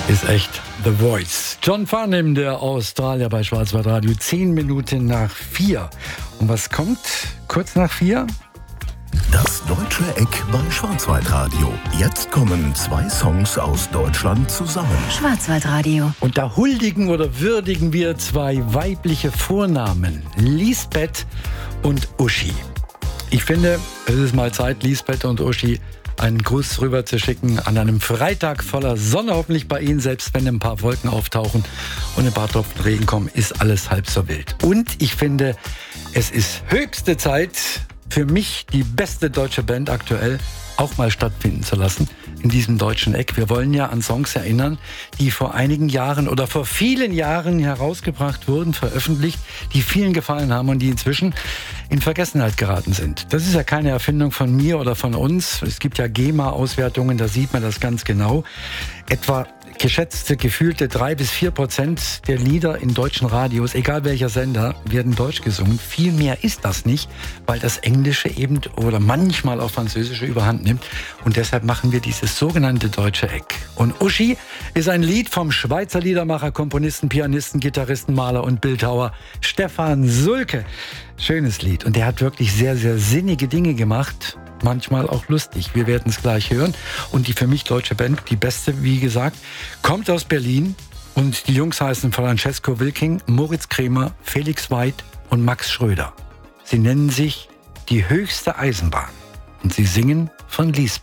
Ist echt The Voice. John Farnham, der Australier bei Schwarzwaldradio, 10 Minuten nach 4. Und was kommt kurz nach 4? Das Deutsche Eck bei Schwarzwaldradio. Jetzt kommen 2 Songs aus Deutschland zusammen. Schwarzwaldradio. Und da huldigen oder würdigen wir 2 weibliche Vornamen. Lisbeth und Uschi. Ich finde, es ist mal Zeit, Lisbeth und Uschi einen Gruß rüber zu schicken an einem Freitag voller Sonne, hoffentlich bei Ihnen, selbst wenn ein paar Wolken auftauchen und ein paar Tropfen Regen kommen, ist alles halb so wild. Und ich finde, es ist höchste Zeit, für mich die beste deutsche Band aktuell auch mal stattfinden zu lassen in diesem deutschen Eck. Wir wollen ja an Songs erinnern, die vor einigen Jahren oder vor vielen Jahren herausgebracht wurden, veröffentlicht, die vielen gefallen haben und die inzwischen in Vergessenheit geraten sind. Das ist ja keine Erfindung von mir oder von uns. Es gibt ja GEMA-Auswertungen, da sieht man das ganz genau. Etwa geschätzte, gefühlte 3-4% der Lieder in deutschen Radios, egal welcher Sender, werden deutsch gesungen. Viel mehr ist das nicht, weil das Englische eben oder manchmal auch Französische überhand nimmt. Und deshalb machen wir dieses sogenannte deutsche Eck. Und Uschi ist ein Lied vom Schweizer Liedermacher, Komponisten, Pianisten, Gitarristen, Maler und Bildhauer Stefan Sulke. Schönes Lied. Und der hat wirklich sehr, sehr sinnige Dinge gemacht. Manchmal auch lustig. Wir werden es gleich hören. Und die für mich deutsche Band, die beste, wie gesagt, kommt aus Berlin. Und die Jungs heißen Francesco Wilking, Moritz Kremer, Felix Weid und Max Schröder. Sie nennen sich die höchste Eisenbahn. Und sie singen von Lisbeth.